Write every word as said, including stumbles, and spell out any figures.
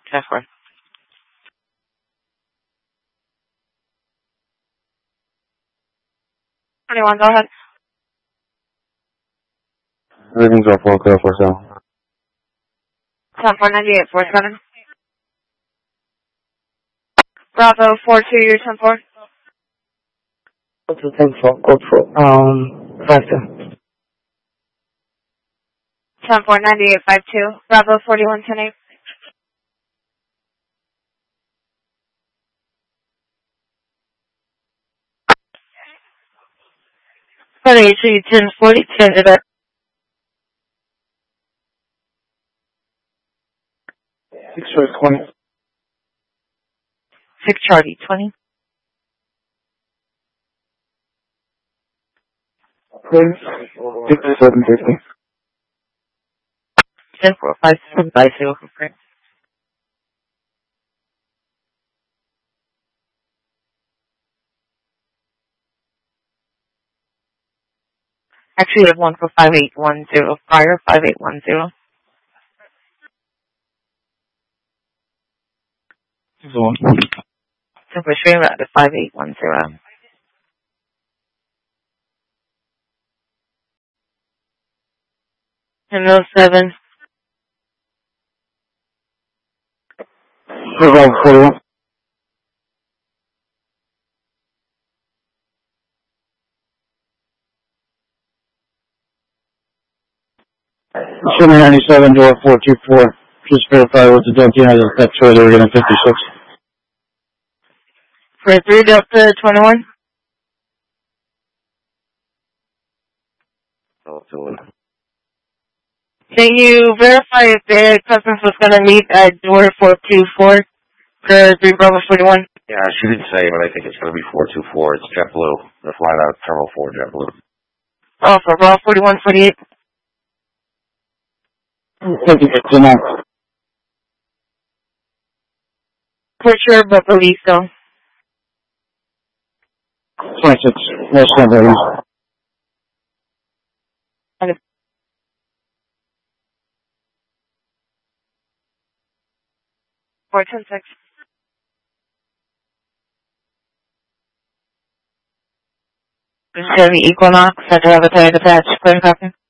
ten four. twenty-one, go ahead. Everything's off four, clear four seven. ten four ninety-eight, four seven. Bravo, four two, you're ten four. Go to ten four, code four, um, five two. ten four ninety-eight, five two. Bravo, forty-one, ten eight. Sorry, so you ten forty, ten to that. Six choice twenty. Six Charlie, twenty. Please. Six seven fifty. ten four, five seven, five zero, confirm. Actually, I have one for five eight one zero, prior five eight one zero. This is the one. ten four, straight around to five eight one zero. ten oh seven. Bravo, forty-one. seven ninety-seven, door four two four. Just verify what the Delta has a pet choice. We're getting fifty-six. For three Delta twenty-one. Can you verify if the customer was going to leave at door four two four for three Bravo forty-one? Yeah, she didn't say, but I think it's going to be four two four. It's JetBlue. They're flying out of Terminal four, JetBlue. Oh, for Bravo forty-one forty-eight. fifty-six tonight. For sure, but believe so. twenty-six. Last one, baby. four ten six. This is going to be Equinox. I do have a tag attached. Clear copy.